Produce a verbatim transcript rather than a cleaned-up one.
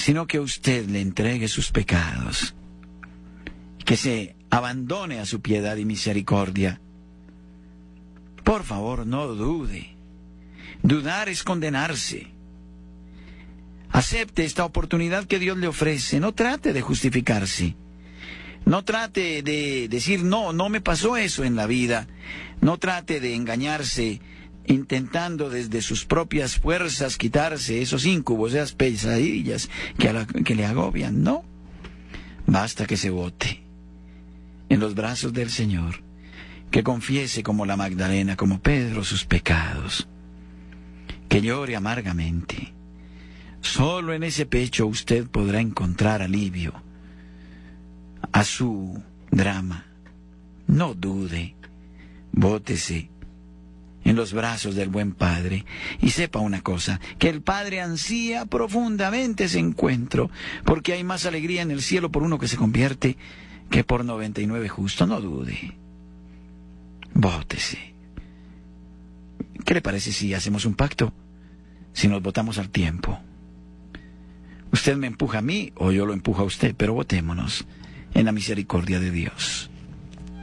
sino que usted le entregue sus pecados, que se abandone a su piedad y misericordia. Por favor, no dude. Dudar es condenarse. Acepte esta oportunidad que Dios le ofrece. No trate de justificarse. No trate de decir, no, no me pasó eso en la vida. No trate de engañarse intentando desde sus propias fuerzas quitarse esos íncubos, esas pesadillas que, a la, que le agobian. No. Basta que se bote en los brazos del Señor, que confiese como la Magdalena, como Pedro, sus pecados, que llore amargamente. Solo en ese pecho usted podrá encontrar alivio a su drama. No dude, bótese en los brazos del buen Padre y sepa una cosa, que el Padre ansía profundamente ese encuentro, porque hay más alegría en el cielo por uno que se convierte que por noventa y nueve justos. No dude, bótese. ¿Qué le parece si hacemos un pacto? Si nos votamos al tiempo. Usted me empuja a mí o yo lo empujo a usted, pero votémonos en la misericordia de Dios.